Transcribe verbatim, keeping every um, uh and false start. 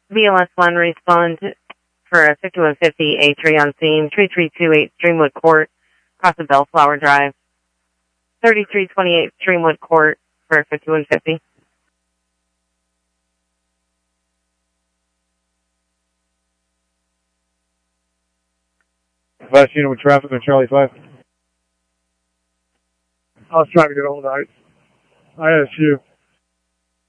B L S one, respond for a fifty-one fifty A three on scene, three three two eight Streamwood Court, across the Bellflower Drive. thirty-three twenty-eight Streamwood Court for fifty-one fifty. Last unit with traffic on Charlie five. I was trying to get a hold of I S U.